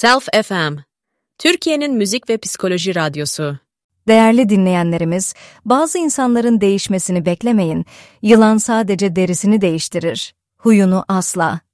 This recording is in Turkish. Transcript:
Self FM, Türkiye'nin müzik ve psikoloji radyosu. Değerli dinleyenlerimiz, bazı insanların değişmesini beklemeyin. Yılan sadece derisini değiştirir, huyunu asla.